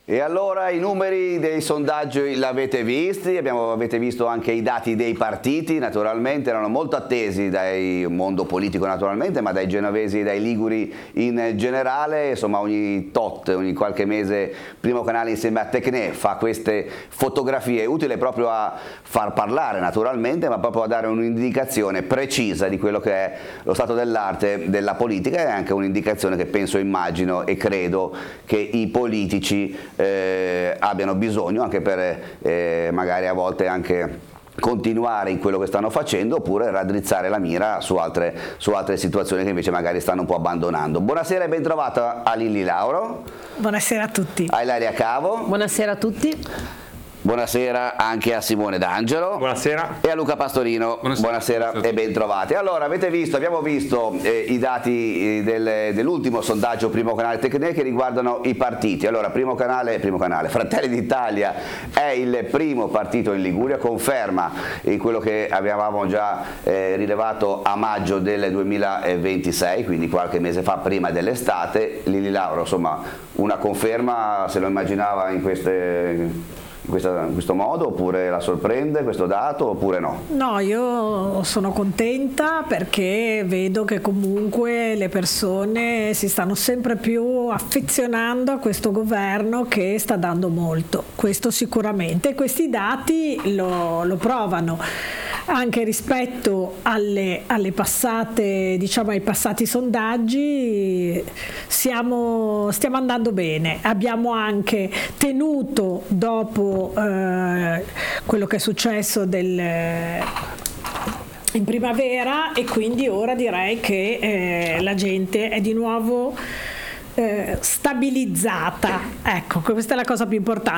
E allora i numeri dei sondaggi l'avete visti, avete visto anche i dati dei partiti, naturalmente erano molto attesi dal mondo politico naturalmente, ma dai genovesi e dai liguri in generale. Insomma, ogni qualche mese Primo Canale insieme a Tecne fa queste fotografie, utile proprio a far parlare naturalmente, ma proprio a dare un'indicazione precisa di quello che è lo stato dell'arte della politica, e anche un'indicazione che penso, immagino e credo che i politici abbiano bisogno, anche per magari a volte anche continuare in quello che stanno facendo, oppure raddrizzare la mira su altre situazioni che invece magari stanno un po' abbandonando. Buonasera e ben trovata a Lilli Lauro. Buonasera a tutti. A Ilaria Cavo. Buonasera a tutti. Buonasera anche a Simone D'Angelo. Buonasera. E a Luca Pastorino. Buonasera e ben trovati. Allora, abbiamo visto i dati dell'ultimo sondaggio Primo Canale Tecne che riguardano i partiti. Allora, Primo Canale, Fratelli d'Italia è il primo partito in Liguria, conferma quello che avevamo già rilevato a maggio del 2026, quindi qualche mese fa, prima dell'estate. Lilli Lauro, insomma, una conferma, se lo immaginava in questo modo, oppure la sorprende questo dato, oppure no? No, io sono contenta perché vedo che comunque le persone si stanno sempre più affezionando a questo governo che sta dando molto, questo sicuramente. Questi dati lo provano. Anche rispetto alle passate, diciamo, ai passati sondaggi stiamo andando bene. Abbiamo anche tenuto, dopo quello che è successo in primavera, e quindi ora direi che la gente è di nuovo stabilizzata. Ecco, questa è la cosa più importante.